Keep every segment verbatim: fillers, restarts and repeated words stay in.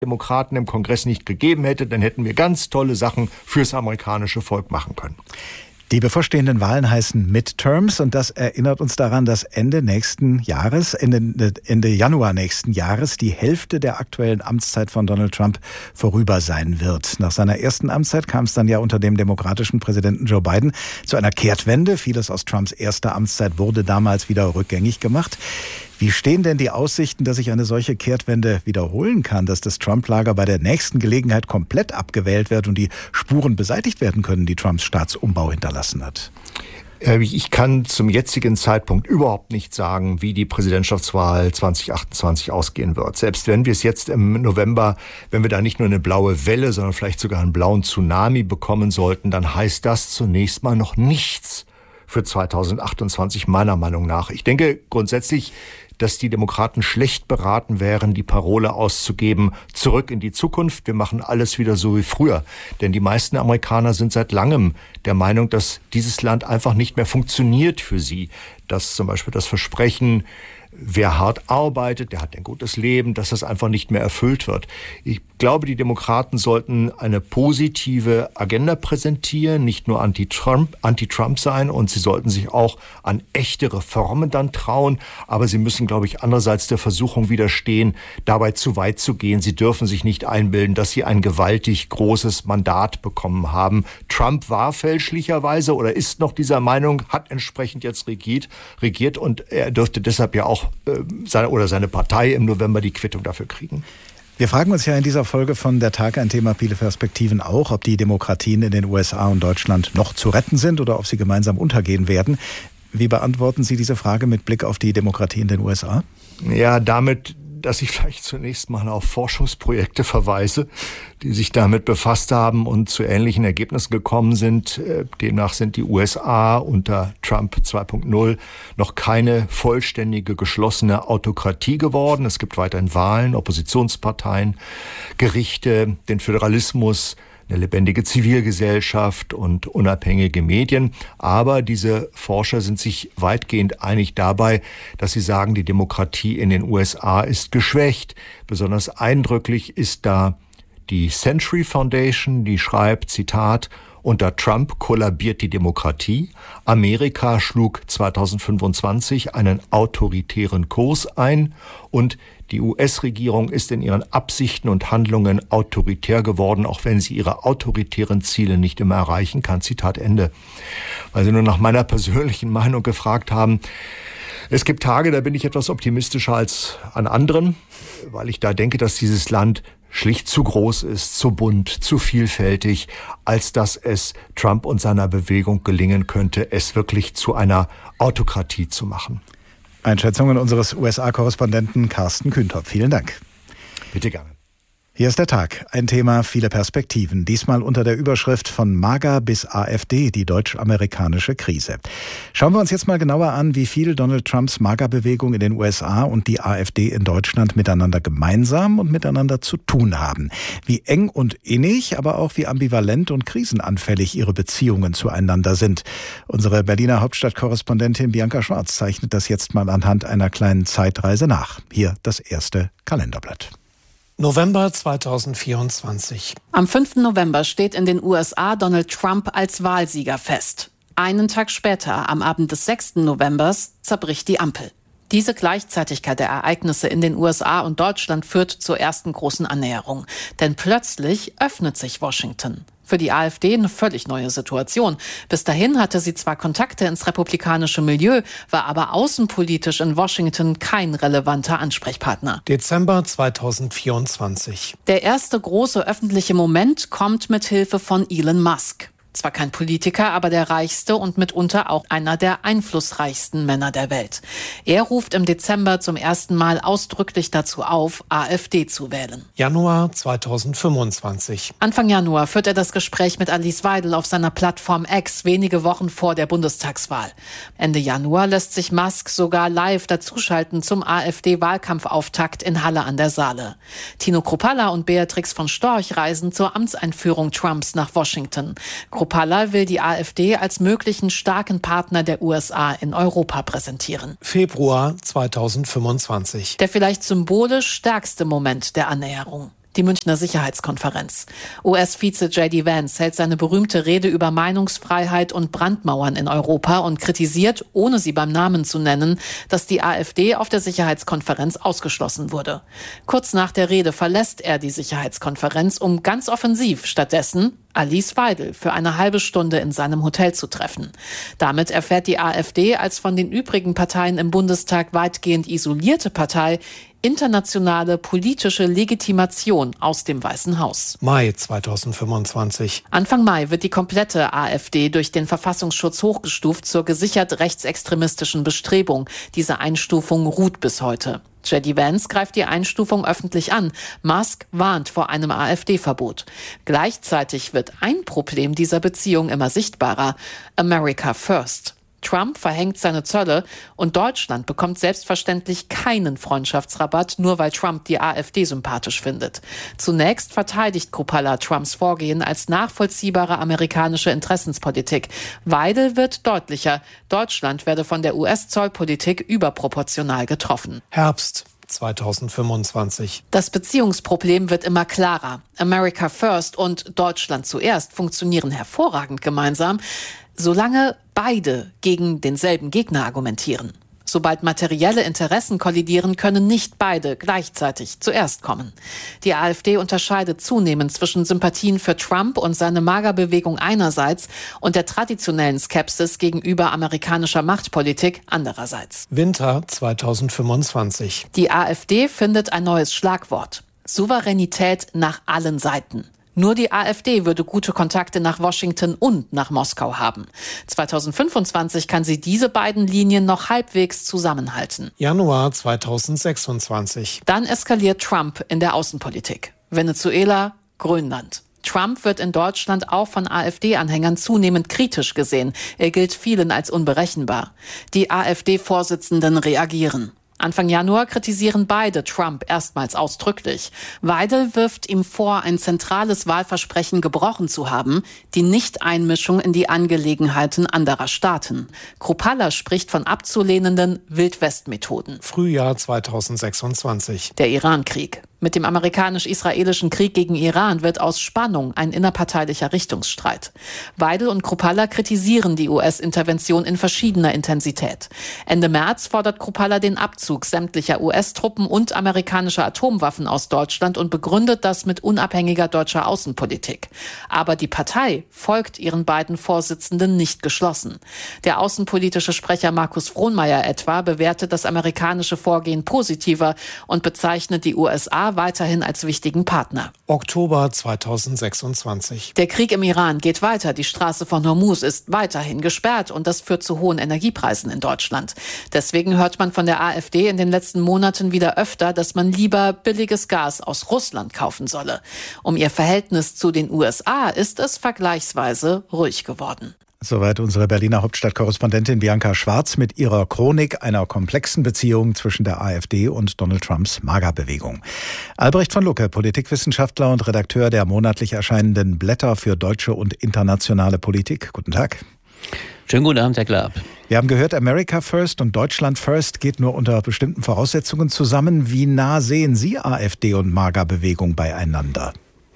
Demokraten im Kongress nicht gegeben hätte, dann hätten wir ganz tolle Sachen fürs amerikanische Volk machen können. Die bevorstehenden Wahlen heißen Midterms und das erinnert uns daran, dass Ende nächsten Jahres, Ende, Ende Januar nächsten Jahres die Hälfte der aktuellen Amtszeit von Donald Trump vorüber sein wird. Nach seiner ersten Amtszeit kam es dann ja unter dem demokratischen Präsidenten Joe Biden zu einer Kehrtwende. Vieles aus Trumps erster Amtszeit wurde damals wieder rückgängig gemacht. Wie stehen denn die Aussichten, dass sich eine solche Kehrtwende wiederholen kann, dass das Trump-Lager bei der nächsten Gelegenheit komplett abgewählt wird und die Spuren beseitigt werden können, die Trumps Staatsumbau hinterlassen hat? Ich kann zum jetzigen Zeitpunkt überhaupt nicht sagen, wie die Präsidentschaftswahl zwanzig achtundzwanzig ausgehen wird. Selbst wenn wir es jetzt im November, wenn wir da nicht nur eine blaue Welle, sondern vielleicht sogar einen blauen Tsunami bekommen sollten, dann heißt das zunächst mal noch nichts für zweitausendachtundzwanzig, meiner Meinung nach. Ich denke grundsätzlich, dass die Demokraten schlecht beraten wären, die Parole auszugeben, zurück in die Zukunft. Wir machen alles wieder so wie früher. Denn die meisten Amerikaner sind seit langem der Meinung, dass dieses Land einfach nicht mehr funktioniert für sie. Dass zum Beispiel das Versprechen, wer hart arbeitet, der hat ein gutes Leben, dass das einfach nicht mehr erfüllt wird. Ich glaube, die Demokraten sollten eine positive Agenda präsentieren, nicht nur anti-Trump, anti-Trump sein, und sie sollten sich auch an echte Reformen dann trauen. Aber sie müssen, glaube ich, andererseits der Versuchung widerstehen, dabei zu weit zu gehen. Sie dürfen sich nicht einbilden, dass sie ein gewaltig großes Mandat bekommen haben. Trump war fälschlicherweise oder ist noch dieser Meinung, hat entsprechend jetzt regiert, regiert und er dürfte deshalb ja auch äh, seine oder seine Partei im November die Quittung dafür kriegen. Wir fragen uns ja in dieser Folge von Der Tag, ein Thema viele Perspektiven auch, ob die Demokratien in den U S A und Deutschland noch zu retten sind oder ob sie gemeinsam untergehen werden. Wie beantworten Sie diese Frage mit Blick auf die Demokratie in den U S A? Ja, damit, dass ich vielleicht zunächst mal auf Forschungsprojekte verweise, die sich damit befasst haben und zu ähnlichen Ergebnissen gekommen sind. Demnach sind die U S A unter Trump zwei Punkt null noch keine vollständige, geschlossene Autokratie geworden. Es gibt weiterhin Wahlen, Oppositionsparteien, Gerichte, den Föderalismus, eine lebendige Zivilgesellschaft und unabhängige Medien. Aber diese Forscher sind sich weitgehend einig dabei, dass sie sagen, die Demokratie in den U S A ist geschwächt. Besonders eindrücklich ist da die Century Foundation, die schreibt, Zitat, unter Trump kollabiert die Demokratie. Amerika schlug zweitausendfünfundzwanzig einen autoritären Kurs ein und die U S-Regierung ist in ihren Absichten und Handlungen autoritär geworden, auch wenn sie ihre autoritären Ziele nicht immer erreichen kann. Zitat Ende. Weil Sie nur nach meiner persönlichen Meinung gefragt haben. Es gibt Tage, da bin ich etwas optimistischer als an anderen, weil ich da denke, dass dieses Land schlicht zu groß ist, zu bunt, zu vielfältig, als dass es Trump und seiner Bewegung gelingen könnte, es wirklich zu einer Autokratie zu machen. Einschätzungen unseres U S A-Korrespondenten Carsten Kühntop. Vielen Dank. Bitte gerne. Hier ist der Tag. Ein Thema, viele Perspektiven. Diesmal unter der Überschrift von MAGA bis AfD, die deutsch-amerikanische Krise. Schauen wir uns jetzt mal genauer an, wie viel Donald Trumps MAGA-Bewegung in den U S A und die AfD in Deutschland miteinander gemeinsam und miteinander zu tun haben. Wie eng und innig, aber auch wie ambivalent und krisenanfällig ihre Beziehungen zueinander sind. Unsere Berliner Hauptstadtkorrespondentin Bianca Schwarz zeichnet das jetzt mal anhand einer kleinen Zeitreise nach. Hier das erste Kalenderblatt. November zweitausendvierundzwanzig. Am fünften November steht in den U S A Donald Trump als Wahlsieger fest. Einen Tag später, am Abend des sechsten Novembers, zerbricht die Ampel. Diese Gleichzeitigkeit der Ereignisse in den U S A und Deutschland führt zur ersten großen Annäherung. Denn plötzlich öffnet sich Washington. Für die AfD eine völlig neue Situation. Bis dahin hatte sie zwar Kontakte ins republikanische Milieu, war aber außenpolitisch in Washington kein relevanter Ansprechpartner. Dezember zweitausendvierundzwanzig. Der erste große öffentliche Moment kommt mit Hilfe von Elon Musk. Zwar kein Politiker, aber der reichste und mitunter auch einer der einflussreichsten Männer der Welt. Er ruft im Dezember zum ersten Mal ausdrücklich dazu auf, AfD zu wählen. Januar zweitausendfünfundzwanzig. Anfang Januar führt er das Gespräch mit Alice Weidel auf seiner Plattform X, wenige Wochen vor der Bundestagswahl. Ende Januar lässt sich Musk sogar live dazuschalten zum AfD-Wahlkampfauftakt in Halle an der Saale. Tino Kruppalla und Beatrix von Storch reisen zur Amtseinführung Trumps nach Washington. Kruppalla will die AfD als möglichen starken Partner der U S A in Europa präsentieren. Februar zweitausendfünfundzwanzig. Der vielleicht symbolisch stärkste Moment der Annäherung. Die Münchner Sicherheitskonferenz. U S-Vize J D Vance hält seine berühmte Rede über Meinungsfreiheit und Brandmauern in Europa und kritisiert, ohne sie beim Namen zu nennen, dass die AfD auf der Sicherheitskonferenz ausgeschlossen wurde. Kurz nach der Rede verlässt er die Sicherheitskonferenz, um ganz offensiv stattdessen Alice Weidel für eine halbe Stunde in seinem Hotel zu treffen. Damit erfährt die AfD als von den übrigen Parteien im Bundestag weitgehend isolierte Partei internationale politische Legitimation aus dem Weißen Haus. Mai zweitausendfünfundzwanzig. Anfang Mai wird die komplette AfD durch den Verfassungsschutz hochgestuft zur gesichert rechtsextremistischen Bestrebung. Diese Einstufung ruht bis heute. J D Vance greift die Einstufung öffentlich an. Musk warnt vor einem AfD-Verbot. Gleichzeitig wird ein Problem dieser Beziehung immer sichtbarer: America First. Trump verhängt seine Zölle und Deutschland bekommt selbstverständlich keinen Freundschaftsrabatt, nur weil Trump die AfD sympathisch findet. Zunächst verteidigt Kruppalla Trumps Vorgehen als nachvollziehbare amerikanische Interessenspolitik. Weidel wird deutlicher: Deutschland werde von der U S-Zollpolitik überproportional getroffen. Herbst zweitausendfünfundzwanzig. Das Beziehungsproblem wird immer klarer. America First und Deutschland zuerst funktionieren hervorragend gemeinsam, solange beide gegen denselben Gegner argumentieren. Sobald materielle Interessen kollidieren, können nicht beide gleichzeitig zuerst kommen. Die AfD unterscheidet zunehmend zwischen Sympathien für Trump und seine Magerbewegung einerseits und der traditionellen Skepsis gegenüber amerikanischer Machtpolitik andererseits. Winter zweitausendfünfundzwanzig. Die AfD findet ein neues Schlagwort: Souveränität nach allen Seiten. Nur die AfD würde gute Kontakte nach Washington und nach Moskau haben. zweitausendfünfundzwanzig kann sie diese beiden Linien noch halbwegs zusammenhalten. Januar zweitausendsechsundzwanzig. Dann eskaliert Trump in der Außenpolitik. Venezuela, Grönland. Trump wird in Deutschland auch von AfD-Anhängern zunehmend kritisch gesehen. Er gilt vielen als unberechenbar. Die AfD-Vorsitzenden reagieren. Anfang Januar kritisieren beide Trump erstmals ausdrücklich. Weidel wirft ihm vor, ein zentrales Wahlversprechen gebrochen zu haben: die Nichteinmischung in die Angelegenheiten anderer Staaten. Kruppalla spricht von abzulehnenden Wildwest-Methoden. Frühjahr zweitausendsechsundzwanzig. Der Irankrieg. Mit dem amerikanisch-israelischen Krieg gegen Iran wird aus Spannung ein innerparteilicher Richtungsstreit. Weidel und Kruppalla kritisieren die U S-Intervention in verschiedener Intensität. Ende März fordert Kruppalla den Abzug sämtlicher U S-Truppen und amerikanischer Atomwaffen aus Deutschland und begründet das mit unabhängiger deutscher Außenpolitik. Aber die Partei folgt ihren beiden Vorsitzenden nicht geschlossen. Der außenpolitische Sprecher Markus Frohnmayer etwa bewertet das amerikanische Vorgehen positiver und bezeichnet die U S A weiterhin als wichtigen Partner. Oktober zweitausendsechsundzwanzig. Der Krieg im Iran geht weiter. Die Straße von Hormuz ist weiterhin gesperrt und das führt zu hohen Energiepreisen in Deutschland. Deswegen hört man von der AfD in den letzten Monaten wieder öfter, dass man lieber billiges Gas aus Russland kaufen solle. Um ihr Verhältnis zu den U S A ist es vergleichsweise ruhig geworden. Soweit unsere Berliner Hauptstadtkorrespondentin Bianca Schwarz mit ihrer Chronik einer komplexen Beziehung zwischen der AfD und Donald Trumps Magerbewegung. Albrecht von Lucke, Politikwissenschaftler und Redakteur der monatlich erscheinenden Blätter für deutsche und internationale Politik. Guten Tag. Schönen guten Abend, Herr Klapp. Wir haben gehört, America First und Deutschland First geht nur unter bestimmten Voraussetzungen zusammen. Wie nah sehen Sie AfD und Magerbewegung beieinander?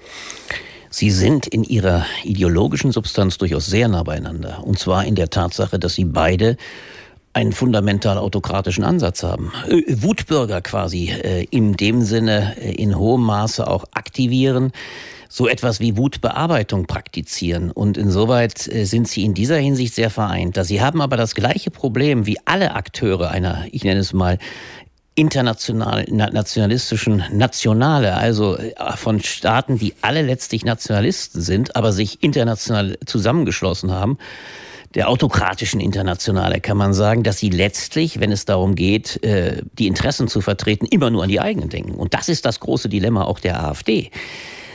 Sie sind in ihrer ideologischen Substanz durchaus sehr nah beieinander. Und zwar in der Tatsache, dass sie beide einen fundamental autokratischen Ansatz haben. Wutbürger quasi äh, in dem Sinne äh, in hohem Maße auch aktivieren, so etwas wie Wutbearbeitung praktizieren. Und insoweit äh, sind sie in dieser Hinsicht sehr vereint. Sie haben aber das gleiche Problem wie alle Akteure einer, ich nenne es mal, international nationalistischen Nationale, also von Staaten, die alle letztlich Nationalisten sind, aber sich international zusammengeschlossen haben, der autokratischen Internationale, kann man sagen, dass sie letztlich, wenn es darum geht, die Interessen zu vertreten, immer nur an die eigenen denken. Und das ist das große Dilemma auch der AfD.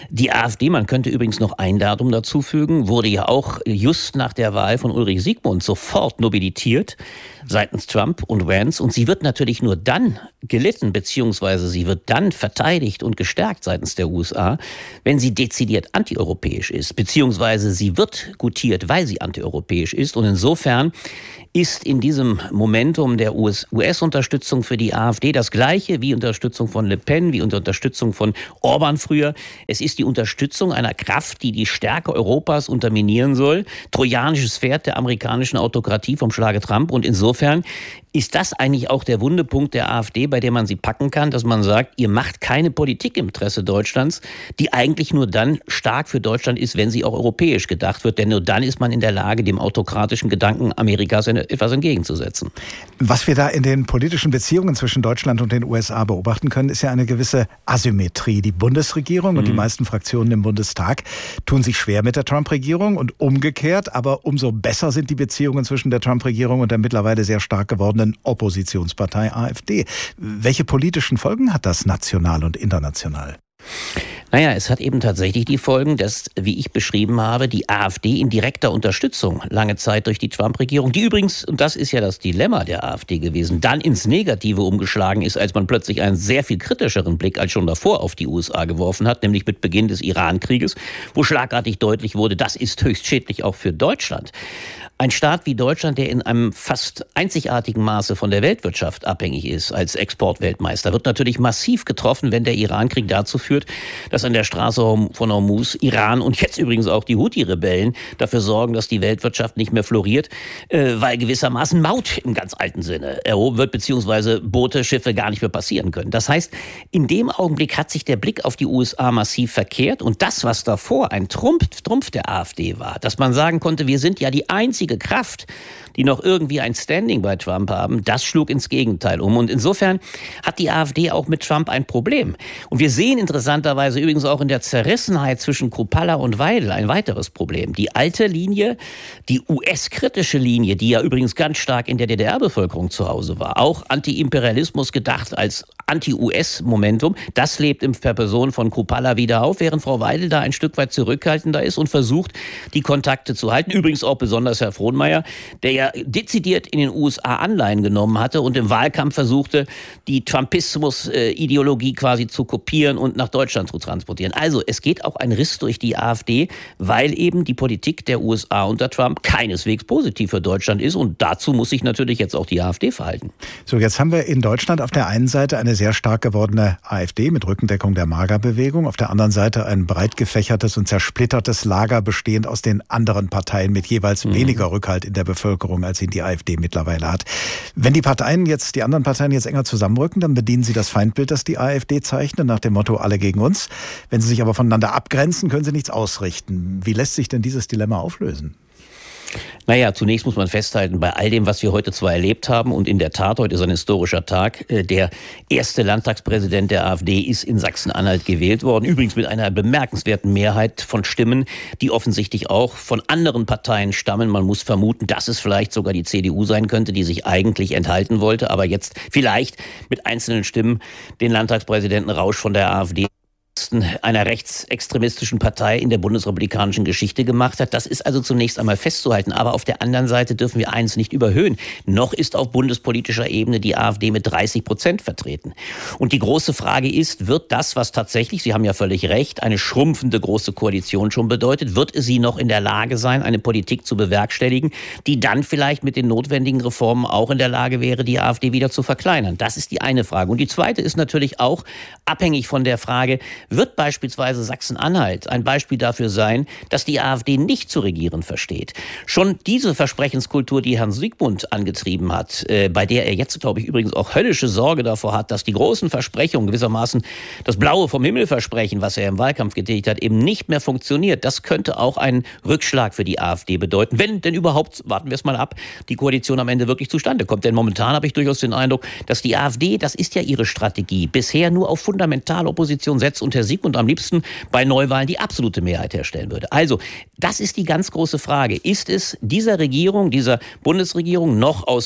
Die AfD, man könnte übrigens noch ein Datum dazu fügen, wurde ja auch just nach der Wahl von Ulrich Siegmund sofort nobilitiert seitens Trump und Vance. Und sie wird natürlich nur dann gelitten, beziehungsweise sie wird dann verteidigt und gestärkt seitens der U S A, wenn sie dezidiert antieuropäisch ist, beziehungsweise sie wird gutiert, weil sie antieuropäisch ist. Und insofern ist in diesem Momentum der U S-Unterstützung für die AfD das Gleiche wie Unterstützung von Le Pen, wie Unterstützung von Orban früher. Es ist die Unterstützung einer Kraft, die die Stärke Europas unterminieren soll. Trojanisches Pferd der amerikanischen Autokratie vom Schlage Trump. Und insofern ist das eigentlich auch der Wundepunkt der AfD, bei dem man sie packen kann, dass man sagt, ihr macht keine Politik im Interesse Deutschlands, die eigentlich nur dann stark für Deutschland ist, wenn sie auch europäisch gedacht wird. Denn nur dann ist man in der Lage, dem autokratischen Gedanken Amerikas etwas entgegenzusetzen. Was wir da in den politischen Beziehungen zwischen Deutschland und den U S A beobachten können, ist ja eine gewisse Asymmetrie. Die Bundesregierung und mhm. die meisten Fraktionen im Bundestag tun sich schwer mit der Trump-Regierung und umgekehrt, aber umso besser sind die Beziehungen zwischen der Trump-Regierung und der mittlerweile sehr stark gewordenen Oppositionspartei AfD. Welche politischen Folgen hat das national und international? Naja, es hat eben tatsächlich die Folgen, dass, wie ich beschrieben habe, die AfD in direkter Unterstützung lange Zeit durch die Trump-Regierung, die übrigens, und das ist ja das Dilemma der AfD gewesen, dann ins Negative umgeschlagen ist, als man plötzlich einen sehr viel kritischeren Blick als schon davor auf die U S A geworfen hat, nämlich mit Beginn des Iran-Krieges, wo schlagartig deutlich wurde, das ist höchst schädlich auch für Deutschland. Ein Staat wie Deutschland, der in einem fast einzigartigen Maße von der Weltwirtschaft abhängig ist als Exportweltmeister, wird natürlich massiv getroffen, wenn der Irankrieg dazu führt, dass an der Straße von Hormuz Iran und jetzt übrigens auch die Houthi-Rebellen dafür sorgen, dass die Weltwirtschaft nicht mehr floriert, weil gewissermaßen Maut im ganz alten Sinne erhoben wird, beziehungsweise Boote, Schiffe gar nicht mehr passieren können. Das heißt, in dem Augenblick hat sich der Blick auf die U S A massiv verkehrt und das, was davor ein Trumpf, Trumpf der AfD war, dass man sagen konnte, wir sind ja die einzige Kraft, die noch irgendwie ein Standing bei Trump haben, das schlug ins Gegenteil um. Und insofern hat die AfD auch mit Trump ein Problem. Und wir sehen interessanterweise übrigens auch in der Zerrissenheit zwischen Kruppalla und Weidel ein weiteres Problem. Die alte Linie, die U S-kritische Linie, die ja übrigens ganz stark in der D D R-Bevölkerung zu Hause war, auch Anti-Imperialismus gedacht als Anti-U S-Momentum, das lebt in der Person von Kruppalla wieder auf, während Frau Weidel da ein Stück weit zurückhaltender ist und versucht, die Kontakte zu halten. Übrigens auch besonders Herr Frohnmaier, der ja dezidiert in den U S A Anleihen genommen hatte und im Wahlkampf versuchte, die Trumpismus-Ideologie quasi zu kopieren und nach Deutschland zu transportieren. Also es geht auch ein Riss durch die AfD, weil eben die Politik der U S A unter Trump keineswegs positiv für Deutschland ist und dazu muss sich natürlich jetzt auch die AfD verhalten. So, jetzt haben wir in Deutschland auf der einen Seite eine sehr stark gewordene AfD mit Rückendeckung der Magerbewegung, auf der anderen Seite ein breit gefächertes und zersplittertes Lager bestehend aus den anderen Parteien mit jeweils mhm. weniger Rückhalt in der Bevölkerung, als ihn die AfD mittlerweile hat. Wenn die Parteien jetzt, die anderen Parteien jetzt enger zusammenrücken, dann bedienen sie das Feindbild, das die AfD zeichnet, nach dem Motto alle gegen uns. Wenn sie sich aber voneinander abgrenzen, können sie nichts ausrichten. Wie lässt sich denn dieses Dilemma auflösen? Naja, zunächst muss man festhalten, bei all dem, was wir heute zwar erlebt haben, und in der Tat, heute ist ein historischer Tag, der erste Landtagspräsident der AfD ist in Sachsen-Anhalt gewählt worden, übrigens mit einer bemerkenswerten Mehrheit von Stimmen, die offensichtlich auch von anderen Parteien stammen. Man muss vermuten, dass es vielleicht sogar die C D U sein könnte, die sich eigentlich enthalten wollte, aber jetzt vielleicht mit einzelnen Stimmen den Landtagspräsidenten Rausch von der AfD einer rechtsextremistischen Partei in der bundesrepublikanischen Geschichte gemacht hat. Das ist also zunächst einmal festzuhalten. Aber auf der anderen Seite dürfen wir eins nicht überhöhen. Noch ist auf bundespolitischer Ebene die AfD mit dreißig Prozent vertreten. Und die große Frage ist, wird das, was tatsächlich, Sie haben ja völlig recht, eine schrumpfende große Koalition schon bedeutet, wird sie noch in der Lage sein, eine Politik zu bewerkstelligen, die dann vielleicht mit den notwendigen Reformen auch in der Lage wäre, die AfD wieder zu verkleinern? Das ist die eine Frage. Und die zweite ist natürlich auch abhängig von der Frage, wird beispielsweise Sachsen-Anhalt ein Beispiel dafür sein, dass die AfD nicht zu regieren versteht? Schon diese Versprechenskultur, die Herrn Siegmund angetrieben hat, äh, bei der er jetzt, glaube ich, übrigens auch höllische Sorge davor hat, dass die großen Versprechungen, gewissermaßen das Blaue vom Himmel versprechen, was er im Wahlkampf getätigt hat, eben nicht mehr funktioniert. Das könnte auch einen Rückschlag für die AfD bedeuten. Wenn denn überhaupt, warten wir es mal ab, die Koalition am Ende wirklich zustande kommt. Denn momentan habe ich durchaus den Eindruck, dass die AfD, das ist ja ihre Strategie, bisher nur auf fundamentale Opposition setzt und Herr Siegmund am liebsten bei Neuwahlen die absolute Mehrheit herstellen würde. Also, das ist die ganz große Frage. Ist es dieser Regierung, dieser Bundesregierung noch aus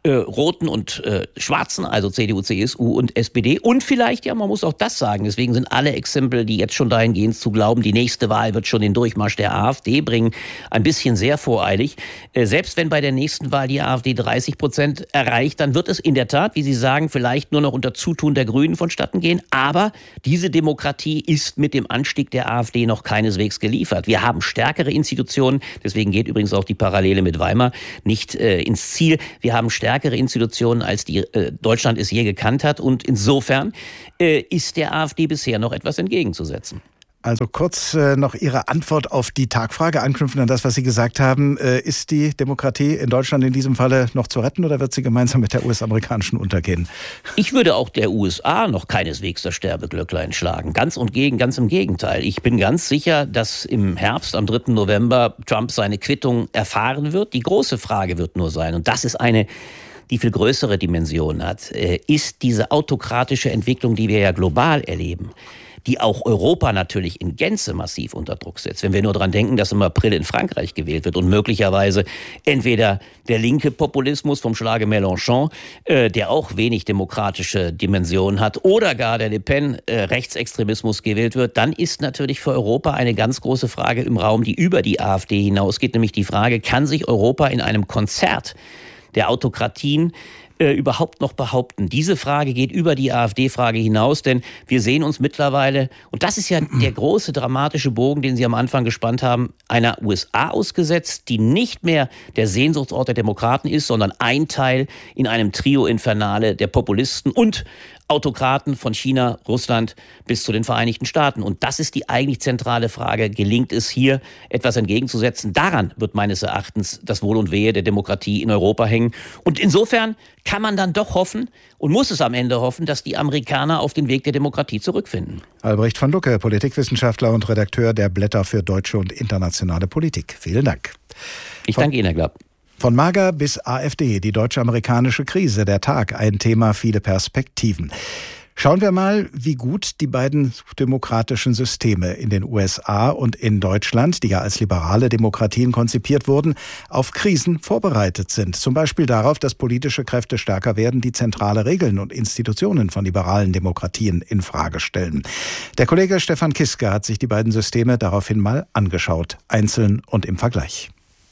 äh, Roten und äh, Schwarzen, also C D U, C S U und S P D. Und vielleicht, ja, man muss auch das sagen, deswegen sind alle Exempel, die jetzt schon dahin gehen, zu glauben, die nächste Wahl wird schon den Durchmarsch der AfD bringen, ein bisschen sehr voreilig. Äh, selbst wenn bei der nächsten Wahl die AfD dreißig Prozent erreicht, dann wird es in der Tat, wie Sie sagen, vielleicht nur noch unter Zutun der Grünen vonstatten gehen. Aber diese Demokratie ist mit dem Anstieg der AfD noch keineswegs geliefert. Wir haben stärkere Institutionen, deswegen geht übrigens auch die Parallele mit Weimar nicht äh, ins Ziel. Wir haben stärkere Institutionen, als die äh, Deutschland es je gekannt hat. Und insofern äh, ist der AfD bisher noch etwas entgegenzusetzen. Also kurz äh, noch Ihre Antwort auf die Tagfrage, anknüpfend an das, was Sie gesagt haben. Äh, ist die Demokratie in Deutschland in diesem Falle noch zu retten oder wird sie gemeinsam mit der U S-amerikanischen untergehen? Ich würde auch der U S A noch keineswegs das Sterbeglöcklein schlagen. Ganz und gegen, ganz im Gegenteil. Ich bin ganz sicher, dass im Herbst, am dritten November, Trump seine Quittung erfahren wird. Die große Frage wird nur sein, und das ist eine, die viel größere Dimension hat, äh, ist diese autokratische Entwicklung, die wir ja global erleben, die auch Europa natürlich in Gänze massiv unter Druck setzt. Wenn wir nur daran denken, dass im April in Frankreich gewählt wird und möglicherweise entweder der linke Populismus vom Schlage Mélenchon, äh, der auch wenig demokratische Dimensionen hat, oder gar der Le Pen äh, Rechtsextremismus gewählt wird, dann ist natürlich für Europa eine ganz große Frage im Raum, die über die AfD hinausgeht, nämlich die Frage, kann sich Europa in einem Konzert der Autokratien äh, überhaupt noch behaupten? Diese Frage geht über die AfD-Frage hinaus, denn wir sehen uns mittlerweile, und das ist ja der große dramatische Bogen, den Sie am Anfang gespannt haben, einer U S A ausgesetzt, die nicht mehr der Sehnsuchtsort der Demokraten ist, sondern ein Teil in einem Trio Infernale der Populisten und Autokraten von China, Russland bis zu den Vereinigten Staaten. Und das ist die eigentlich zentrale Frage. Gelingt es hier, etwas entgegenzusetzen? Daran wird meines Erachtens das Wohl und Wehe der Demokratie in Europa hängen. Und insofern kann man dann doch hoffen und muss es am Ende hoffen, dass die Amerikaner auf den Weg der Demokratie zurückfinden. Albrecht von Lucke, Politikwissenschaftler und Redakteur der Blätter für deutsche und internationale Politik. Vielen Dank. Ich danke Ihnen, Herr Glapp. Von Mager bis AfD, die deutsch-amerikanische Krise, der Tag, ein Thema, viele Perspektiven. Schauen wir mal, wie gut die beiden demokratischen Systeme in den U S A und in Deutschland, die ja als liberale Demokratien konzipiert wurden, auf Krisen vorbereitet sind. Zum Beispiel darauf, dass politische Kräfte stärker werden, die zentrale Regeln und Institutionen von liberalen Demokratien in Frage stellen. Der Kollege Stefan Kiske hat sich die beiden Systeme daraufhin mal angeschaut, einzeln und im Vergleich.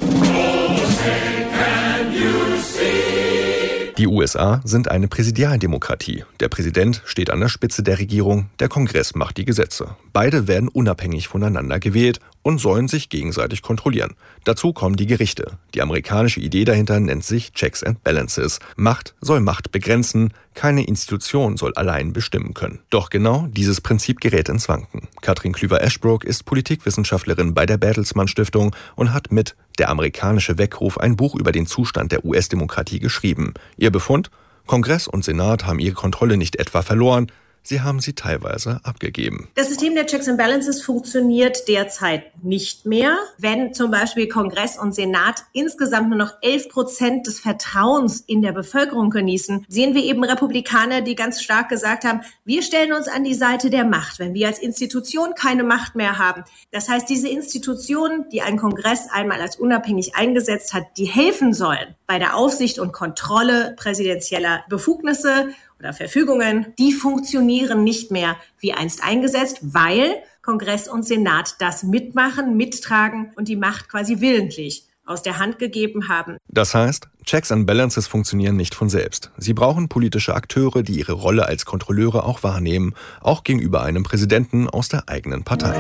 Die U S A sind eine Präsidialdemokratie. Der Präsident steht an der Spitze der Regierung, der Kongress macht die Gesetze. Beide werden unabhängig voneinander gewählt und sollen sich gegenseitig kontrollieren. Dazu kommen die Gerichte. Die amerikanische Idee dahinter nennt sich Checks and Balances. Macht soll Macht begrenzen, keine Institution soll allein bestimmen können. Doch genau dieses Prinzip gerät ins Wanken. Katrin Klüver-Ashbrook ist Politikwissenschaftlerin bei der Bertelsmann Stiftung und hat mit Der amerikanische Weckruf ein Buch über den Zustand der U S-Demokratie geschrieben. Ihr Befund? Kongress und Senat haben ihre Kontrolle nicht etwa verloren, sie haben sie teilweise abgegeben. Das System der Checks and Balances funktioniert derzeit nicht mehr. Wenn zum Beispiel Kongress und Senat insgesamt nur noch elf Prozent des Vertrauens in der Bevölkerung genießen, sehen wir eben Republikaner, die ganz stark gesagt haben, wir stellen uns an die Seite der Macht, wenn wir als Institution keine Macht mehr haben. Das heißt, diese Institutionen, die ein Kongress einmal als unabhängig eingesetzt hat, die helfen sollen bei der Aufsicht und Kontrolle präsidentieller Befugnisse oder Verfügungen, die funktionieren nicht mehr wie einst eingesetzt, weil Kongress und Senat das mitmachen, mittragen und die Macht quasi willentlich aus der Hand gegeben haben. Das heißt, Checks and Balances funktionieren nicht von selbst. Sie brauchen politische Akteure, die ihre Rolle als Kontrolleure auch wahrnehmen, auch gegenüber einem Präsidenten aus der eigenen Partei.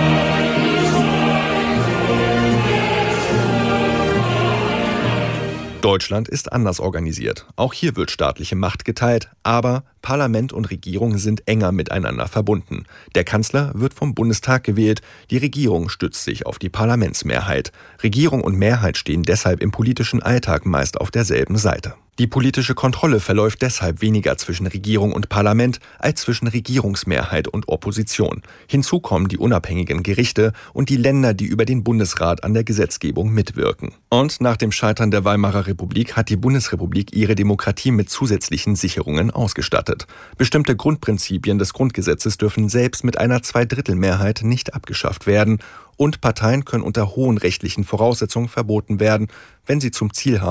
Deutschland ist anders organisiert. Auch hier wird staatliche Macht geteilt, aber Parlament und Regierung sind enger miteinander verbunden. Der Kanzler wird vom Bundestag gewählt, die Regierung stützt sich auf die Parlamentsmehrheit. Regierung und Mehrheit stehen deshalb im politischen Alltag meist auf derselben Seite. Die politische Kontrolle verläuft deshalb weniger zwischen Regierung und Parlament als zwischen Regierungsmehrheit und Opposition. Hinzu kommen die unabhängigen Gerichte und die Länder, die über den Bundesrat an der Gesetzgebung mitwirken. Und nach dem Scheitern der Weimarer Republik hat die Bundesrepublik ihre Demokratie mit zusätzlichen Sicherungen ausgestattet. Bestimmte Grundprinzipien des Grundgesetzes dürfen selbst mit einer Zweidrittelmehrheit nicht abgeschafft werden und Parteien können unter hohen rechtlichen Voraussetzungen verboten werden, wenn sie zum Ziel haben,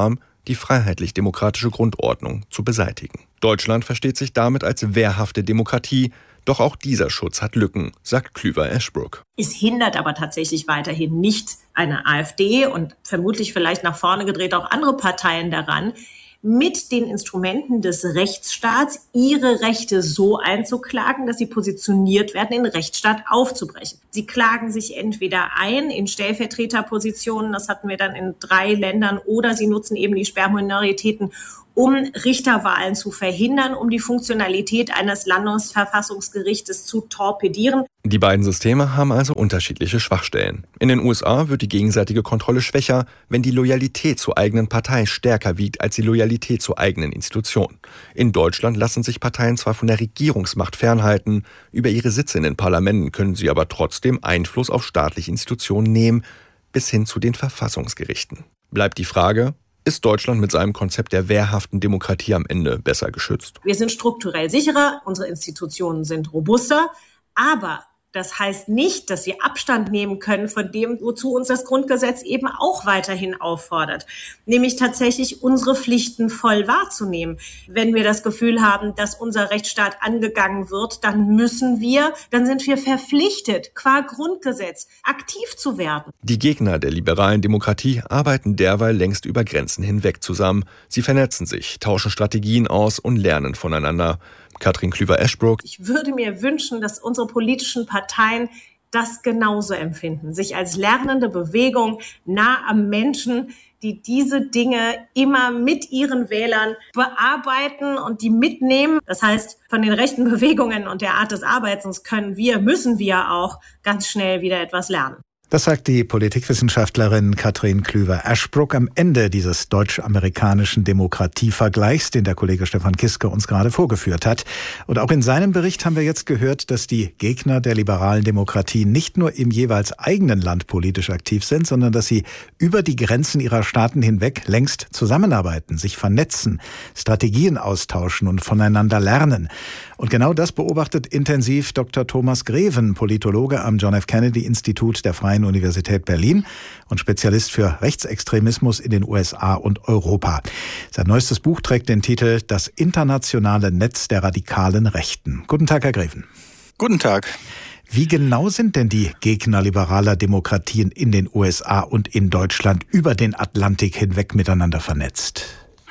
die freiheitlich-demokratische Grundordnung zu beseitigen. Deutschland versteht sich damit als wehrhafte Demokratie. Doch auch dieser Schutz hat Lücken, sagt Klüver-Eschbruck. Es hindert aber tatsächlich weiterhin nicht eine AfD und vermutlich vielleicht nach vorne gedreht auch andere Parteien daran, mit den Instrumenten des Rechtsstaats ihre Rechte so einzuklagen, dass sie positioniert werden, in den Rechtsstaat aufzubrechen. Sie klagen sich entweder ein in Stellvertreterpositionen, das hatten wir dann in drei Ländern, oder sie nutzen eben die Sperrminoritäten, um Richterwahlen zu verhindern, um die Funktionalität eines Landesverfassungsgerichtes zu torpedieren. Die beiden Systeme haben also unterschiedliche Schwachstellen. In den U S A wird die gegenseitige Kontrolle schwächer, wenn die Loyalität zur eigenen Partei stärker wiegt als die Loyalität zur eigenen Institution. In Deutschland lassen sich Parteien zwar von der Regierungsmacht fernhalten, über ihre Sitze in den Parlamenten können sie aber trotzdem Einfluss auf staatliche Institutionen nehmen, bis hin zu den Verfassungsgerichten. Bleibt die Frage: Ist Deutschland mit seinem Konzept der wehrhaften Demokratie am Ende besser geschützt? Wir sind strukturell sicherer, unsere Institutionen sind robuster, aber das heißt nicht, dass wir Abstand nehmen können von dem, wozu uns das Grundgesetz eben auch weiterhin auffordert, nämlich tatsächlich unsere Pflichten voll wahrzunehmen. Wenn wir das Gefühl haben, dass unser Rechtsstaat angegangen wird, dann müssen wir, dann sind wir verpflichtet, qua Grundgesetz aktiv zu werden. Die Gegner der liberalen Demokratie arbeiten derweil längst über Grenzen hinweg zusammen. Sie vernetzen sich, tauschen Strategien aus und lernen voneinander. Katrin Klüver-Eschbruck. Ich würde mir wünschen, dass unsere politischen Parteien das genauso empfinden, sich als lernende Bewegung nah am Menschen, die diese Dinge immer mit ihren Wählern bearbeiten und die mitnehmen. Das heißt, von den rechten Bewegungen und der Art des Arbeitens können wir, müssen wir auch ganz schnell wieder etwas lernen. Das sagt die Politikwissenschaftlerin Katrin Klüver-Eschbruck am Ende dieses deutsch-amerikanischen Demokratievergleichs, den der Kollege Stefan Kiske uns gerade vorgeführt hat. Und auch in seinem Bericht haben wir jetzt gehört, dass die Gegner der liberalen Demokratie nicht nur im jeweils eigenen Land politisch aktiv sind, sondern dass sie über die Grenzen ihrer Staaten hinweg längst zusammenarbeiten, sich vernetzen, Strategien austauschen und voneinander lernen. Und genau das beobachtet intensiv Doktor Thomas Greven, Politologe am John F. Kennedy Institut der Freien Universität Berlin und Spezialist für Rechtsextremismus in den U S A und Europa. Sein neuestes Buch trägt den Titel »Das internationale Netz der radikalen Rechten«. Guten Tag, Herr Greven. Guten Tag. Wie genau sind denn die Gegner liberaler Demokratien in den U S A und in Deutschland über den Atlantik hinweg miteinander vernetzt?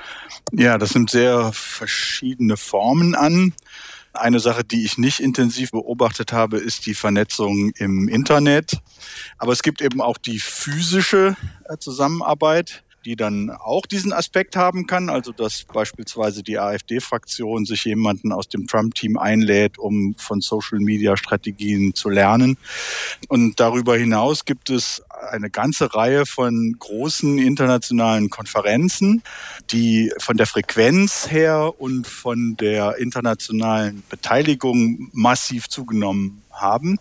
Ja, das nimmt sehr verschiedene Formen an. Eine Sache, die ich nicht intensiv beobachtet habe, ist die Vernetzung im Internet. Aber es gibt eben auch die physische Zusammenarbeit, die dann auch diesen Aspekt haben kann. Also dass beispielsweise die AfD-Fraktion sich jemanden aus dem Trump-Team einlädt, um von Social-Media-Strategien zu lernen. Und darüber hinaus gibt es eine ganze Reihe von großen internationalen Konferenzen, die von der Frequenz her und von der internationalen Beteiligung massiv zugenommen haben.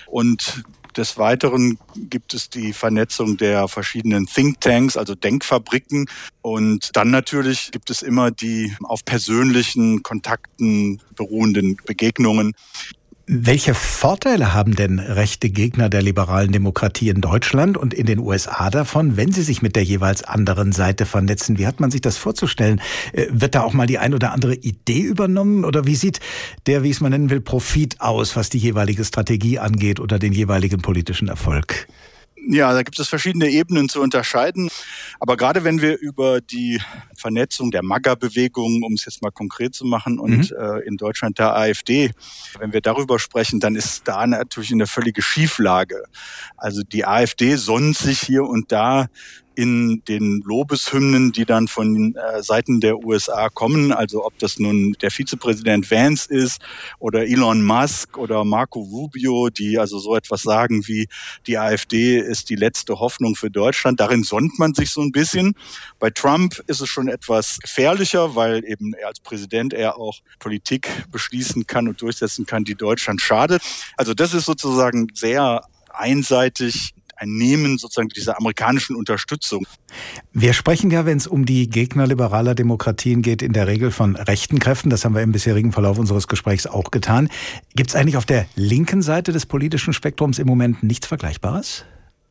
Und des Weiteren gibt es die Vernetzung der verschiedenen Thinktanks, also Denkfabriken. Und dann natürlich gibt es immer die auf persönlichen Kontakten beruhenden Begegnungen. Welche Vorteile haben denn rechte Gegner der liberalen Demokratie in Deutschland und in den U S A davon, wenn sie sich mit der jeweils anderen Seite vernetzen? Wie hat man sich das vorzustellen? Wird da auch mal die ein oder andere Idee übernommen? Oder wie sieht der, wie es man nennen will, Profit aus, was die jeweilige Strategie angeht oder den jeweiligen politischen Erfolg? Ja, da gibt es verschiedene Ebenen zu unterscheiden. Aber gerade wenn wir über die Vernetzung der MAGA-Bewegung, um es jetzt mal konkret zu machen, und mhm. äh, in Deutschland der AfD, wenn wir darüber sprechen, dann ist da natürlich eine völlige Schieflage. Also die AfD sonnt sich hier und da in den Lobeshymnen, die dann von äh, Seiten der U S A kommen, also ob das nun der Vizepräsident Vance ist oder Elon Musk oder Marco Rubio, die also so etwas sagen wie, die AfD ist die letzte Hoffnung für Deutschland. Darin sonnt man sich so ein bisschen. Bei Trump ist es schon etwas gefährlicher, weil eben er als Präsident er auch Politik beschließen kann und durchsetzen kann, die Deutschland schadet. Also das ist sozusagen sehr einseitig ein Nehmen sozusagen dieser amerikanischen Unterstützung. Wir sprechen ja, wenn es um die Gegner liberaler Demokratien geht, in der Regel von rechten Kräften. Das haben wir im bisherigen Verlauf unseres Gesprächs auch getan. Gibt es eigentlich auf der linken Seite des politischen Spektrums im Moment nichts Vergleichbares?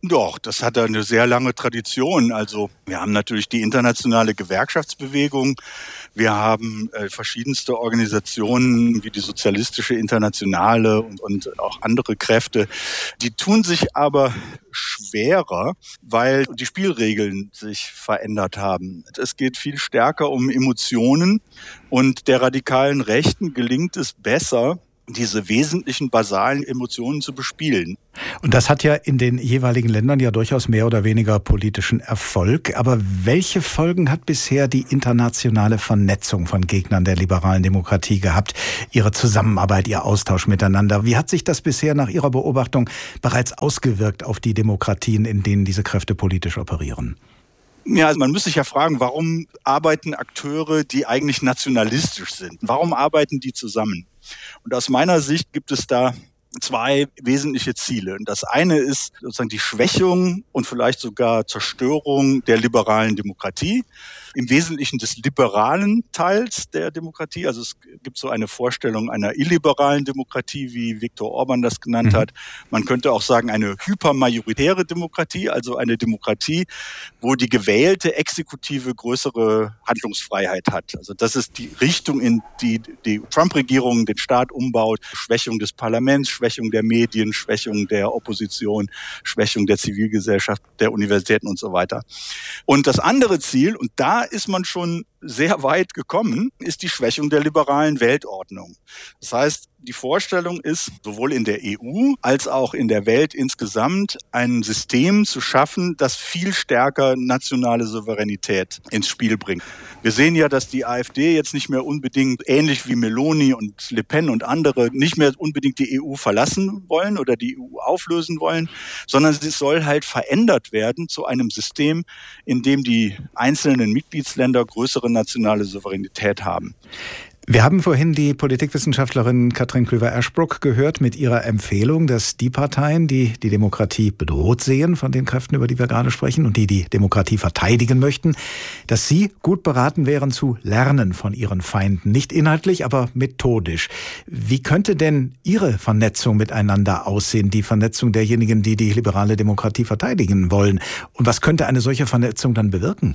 Doch, das hat eine sehr lange Tradition. Also wir haben natürlich die internationale Gewerkschaftsbewegung, wir haben äh, verschiedenste Organisationen wie die Sozialistische Internationale und, und auch andere Kräfte. Die tun sich aber schwerer, weil die Spielregeln sich verändert haben. Es geht viel stärker um Emotionen und der radikalen Rechten gelingt es besser, diese wesentlichen basalen Emotionen zu bespielen. Und das hat ja in den jeweiligen Ländern ja durchaus mehr oder weniger politischen Erfolg. Aber welche Folgen hat bisher die internationale Vernetzung von Gegnern der liberalen Demokratie gehabt? Ihre Zusammenarbeit, Ihr Austausch miteinander. Wie hat sich das bisher nach Ihrer Beobachtung bereits ausgewirkt auf die Demokratien, in denen diese Kräfte politisch operieren? Ja, also man muss sich ja fragen, warum arbeiten Akteure, die eigentlich nationalistisch sind? Warum arbeiten die zusammen? Und aus meiner Sicht gibt es da zwei wesentliche Ziele. Und das eine ist sozusagen die Schwächung und vielleicht sogar Zerstörung der liberalen Demokratie. Im Wesentlichen des liberalen Teils der Demokratie. Also es gibt so eine Vorstellung einer illiberalen Demokratie, wie Viktor Orban das genannt mhm. hat. Man könnte auch sagen, eine hypermajoritäre Demokratie, also eine Demokratie, wo die gewählte Exekutive größere Handlungsfreiheit hat. Also das ist die Richtung, in die die Trump-Regierung den Staat umbaut. Schwächung des Parlaments, Schwächung der Medien, Schwächung der Opposition, Schwächung der Zivilgesellschaft, der Universitäten und so weiter. Und das andere Ziel, und da ist man schon sehr weit gekommen, ist die Schwächung der liberalen Weltordnung. Das heißt, die Vorstellung ist, sowohl in der E U als auch in der Welt insgesamt ein System zu schaffen, das viel stärker nationale Souveränität ins Spiel bringt. Wir sehen ja, dass die AfD jetzt nicht mehr unbedingt, ähnlich wie Meloni und Le Pen und andere, nicht mehr unbedingt die E U verlassen wollen oder die E U auflösen wollen, sondern sie soll halt verändert werden zu einem System, in dem die einzelnen Mitgliedsländer größere nationale Souveränität haben. Wir haben vorhin die Politikwissenschaftlerin Katrin Klüver-Ashbrook gehört mit ihrer Empfehlung, dass die Parteien, die die Demokratie bedroht sehen von den Kräften, über die wir gerade sprechen, und die die Demokratie verteidigen möchten, dass sie gut beraten wären zu lernen von ihren Feinden. Nicht inhaltlich, aber methodisch. Wie könnte denn Ihre Vernetzung miteinander aussehen, die Vernetzung derjenigen, die die liberale Demokratie verteidigen wollen? Und was könnte eine solche Vernetzung dann bewirken?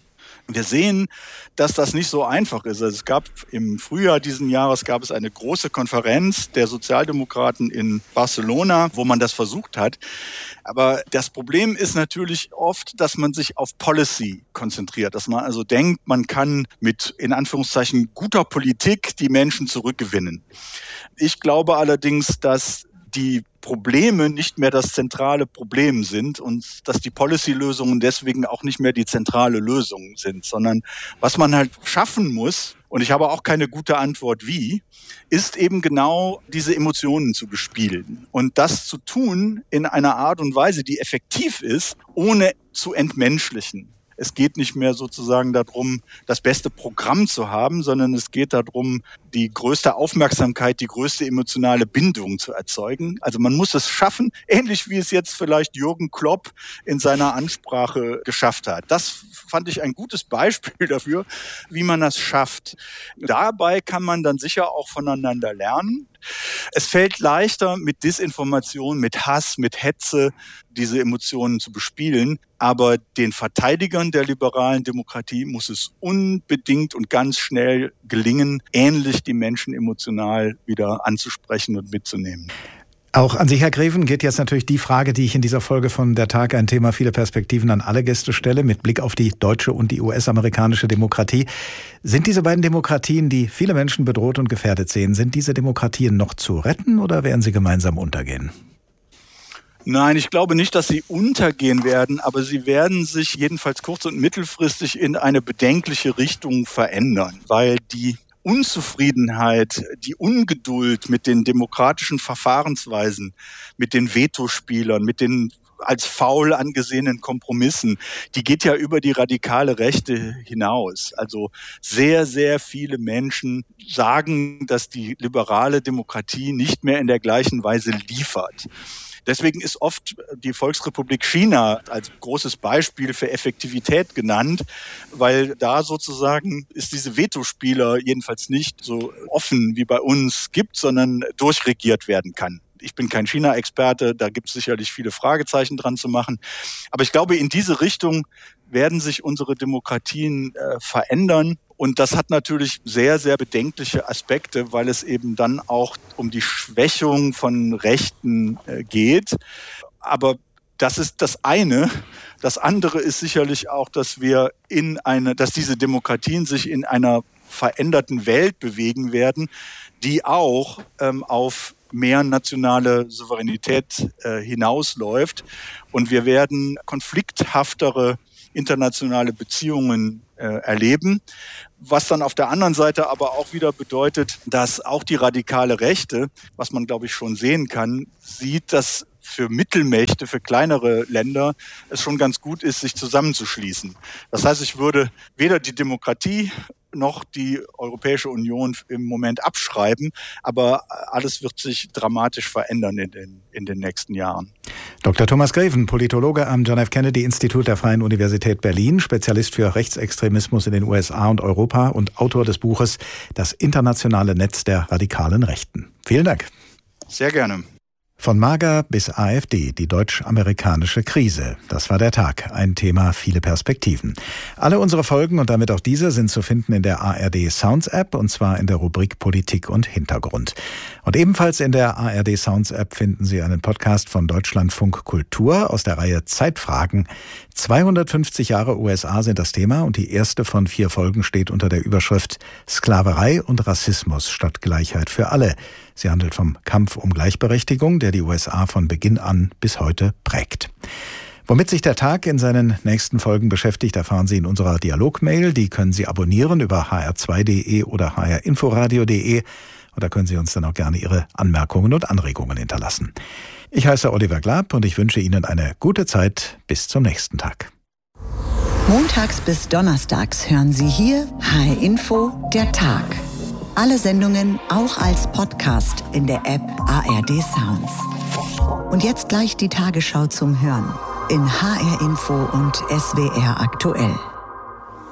Wir sehen, dass das nicht so einfach ist. Also es gab im Frühjahr diesen Jahres gab es eine große Konferenz der Sozialdemokraten in Barcelona, wo man das versucht hat. Aber das Problem ist natürlich oft, dass man sich auf Policy konzentriert, dass man also denkt, man kann mit in Anführungszeichen guter Politik die Menschen zurückgewinnen. Ich glaube allerdings, dass die Probleme nicht mehr das zentrale Problem sind und dass die Policy-Lösungen deswegen auch nicht mehr die zentrale Lösung sind, sondern was man halt schaffen muss, und ich habe auch keine gute Antwort wie, ist eben genau diese Emotionen zu bespielen und das zu tun in einer Art und Weise, die effektiv ist, ohne zu entmenschlichen. Es geht nicht mehr sozusagen darum, das beste Programm zu haben, sondern es geht darum, die größte Aufmerksamkeit, die größte emotionale Bindung zu erzeugen. Also man muss es schaffen, ähnlich wie es jetzt vielleicht Jürgen Klopp in seiner Ansprache geschafft hat. Das fand ich ein gutes Beispiel dafür, wie man das schafft. Dabei kann man dann sicher auch voneinander lernen. Es fällt leichter, mit Desinformation, mit Hass, mit Hetze diese Emotionen zu bespielen. Aber den Verteidigern der liberalen Demokratie muss es unbedingt und ganz schnell gelingen, ähnlich die Menschen emotional wieder anzusprechen und mitzunehmen. Auch an Sie, Herr Greven, geht jetzt natürlich die Frage, die ich in dieser Folge von Der Tag, ein Thema, viele Perspektiven, an alle Gäste stelle, mit Blick auf die deutsche und die U S-amerikanische Demokratie. Sind diese beiden Demokratien, die viele Menschen bedroht und gefährdet sehen, sind diese Demokratien noch zu retten oder werden sie gemeinsam untergehen? Nein, ich glaube nicht, dass sie untergehen werden, aber sie werden sich jedenfalls kurz- und mittelfristig in eine bedenkliche Richtung verändern, weil die Unzufriedenheit, die Ungeduld mit den demokratischen Verfahrensweisen, mit den Vetospielern, mit den als faul angesehenen Kompromissen, die geht ja über die radikale Rechte hinaus. Also sehr, sehr viele Menschen sagen, dass die liberale Demokratie nicht mehr in der gleichen Weise liefert. Deswegen ist oft die Volksrepublik China als großes Beispiel für Effektivität genannt, weil da sozusagen ist diese Vetospieler jedenfalls nicht so offen wie bei uns gibt, sondern durchregiert werden kann. Ich bin kein China-Experte, da gibt es sicherlich viele Fragezeichen dran zu machen. Aber ich glaube, in diese Richtung werden sich unsere Demokratien äh, verändern. Und das hat natürlich sehr, sehr bedenkliche Aspekte, weil es eben dann auch um die Schwächung von Rechten äh, geht. Aber das ist das eine. Das andere ist sicherlich auch, dass wir in eine, dass diese Demokratien sich in einer veränderten Welt bewegen werden, die auch ähm, auf mehr nationale Souveränität äh, hinausläuft. Und wir werden konflikthaftere internationale Beziehungen äh, erleben, was dann auf der anderen Seite aber auch wieder bedeutet, dass auch die radikale Rechte, was man glaube ich schon sehen kann, sieht, dass für Mittelmächte, für kleinere Länder es schon ganz gut ist, sich zusammenzuschließen. Das heißt, ich würde weder die Demokratie noch die Europäische Union im Moment abschreiben, aber alles wird sich dramatisch verändern in den, in den nächsten Jahren. Doktor Thomas Greven, Politologe am John F. Kennedy Institut der Freien Universität Berlin, Spezialist für Rechtsextremismus in den U S A und Europa und Autor des Buches Das internationale Netz der radikalen Rechten. Vielen Dank. Sehr gerne. Von MAGA bis AfD, die deutsch-amerikanische Krise. Das war der Tag. Ein Thema, viele Perspektiven. Alle unsere Folgen und damit auch diese sind zu finden in der A R D Sounds App und zwar in der Rubrik Politik und Hintergrund. Und ebenfalls in der A R D Sounds App finden Sie einen Podcast von Deutschlandfunk Kultur aus der Reihe Zeitfragen. zweihundertfünfzig Jahre U S A sind das Thema und die erste von vier Folgen steht unter der Überschrift Sklaverei und Rassismus statt Gleichheit für alle. Sie handelt vom Kampf um Gleichberechtigung, der die U S A von Beginn an bis heute prägt. Womit sich der Tag in seinen nächsten Folgen beschäftigt, erfahren Sie in unserer Dialogmail. Die können Sie abonnieren über h r zwei punkt d e oder h r inforadio punkt d e. Und da können Sie uns dann auch gerne Ihre Anmerkungen und Anregungen hinterlassen. Ich heiße Oliver Glab und ich wünsche Ihnen eine gute Zeit. Bis zum nächsten Tag. Montags bis donnerstags hören Sie hier H R Info, der Tag. Alle Sendungen auch als Podcast in der App A R D Sounds. Und jetzt gleich die Tagesschau zum Hören in H R Info und S W R aktuell.